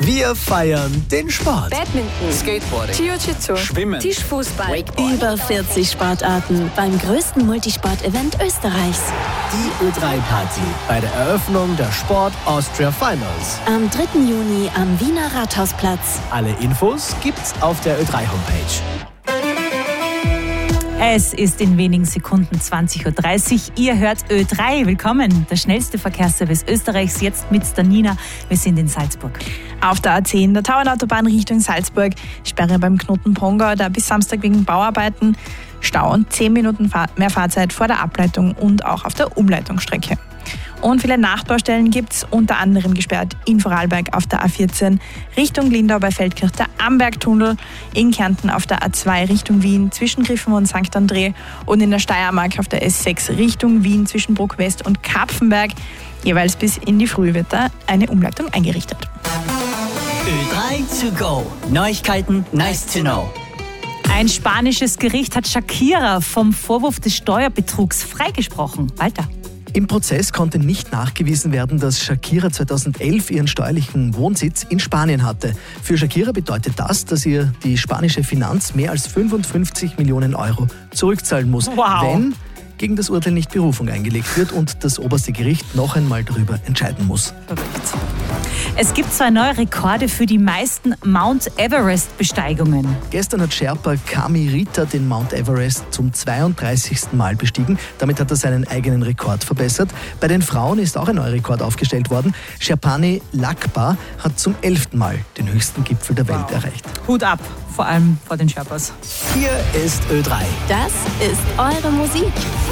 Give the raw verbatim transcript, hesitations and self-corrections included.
Wir feiern den Sport. Badminton, Skateboarding, Jiu-Jitsu, Schwimmen, Tischfußball, Wakeboard. Über vierzig Sportarten beim größten Multisport-Event Österreichs. Die Ö drei Party bei der Eröffnung der Sport Austria Finals. Am dritten Juni am Wiener Rathausplatz. Alle Infos gibt's auf der Ö drei Homepage. Es ist in wenigen Sekunden zwanzig Uhr dreißig. Ihr hört Ö drei. Willkommen, der schnellste Verkehrsservice Österreichs, jetzt mit der Nina. Wir sind in Salzburg. Auf der A zehn, der Tauernautobahn Richtung Salzburg, Sperre beim Knoten Pongau, da bis Samstag wegen Bauarbeiten, Stau und zehn Minuten mehr Fahrzeit vor der Ableitung und auch auf der Umleitungsstrecke. Und viele Nachbaustellen gibt es, unter anderem gesperrt in Vorarlberg auf der A vierzehn Richtung Lindau bei Feldkirch, der Ambergtunnel, in Kärnten auf der A zwei Richtung Wien zwischen Griffen und Sankt André und in der Steiermark auf der S sechs Richtung Wien zwischen Bruck West und Kapfenberg. Jeweils bis in die Früh wird da eine Umleitung eingerichtet. Ö drei to go. Neuigkeiten, nice to know. Ein spanisches Gericht hat Shakira vom Vorwurf des Steuerbetrugs freigesprochen. Walter. Im Prozess konnte nicht nachgewiesen werden, dass Shakira zweitausendelf ihren steuerlichen Wohnsitz in Spanien hatte. Für Shakira bedeutet das, dass ihr die spanische Finanz mehr als fünfundfünfzig Millionen Euro zurückzahlen muss, wow. wenn gegen das Urteil nicht Berufung eingelegt wird und das oberste Gericht noch einmal darüber entscheiden muss. Verrückt. Es gibt zwei neue Rekorde für die meisten Mount Everest-Besteigungen. Gestern hat Sherpa Kami Rita den Mount Everest zum zweiunddreißigsten Mal bestiegen. Damit hat er seinen eigenen Rekord verbessert. Bei den Frauen ist auch ein neuer Rekord aufgestellt worden. Sherpane Lakpa hat zum elften Mal den höchsten Gipfel der Welt wow. erreicht. Hut ab, vor allem vor den Sherpas. Hier ist Ö drei. Das ist eure Musik.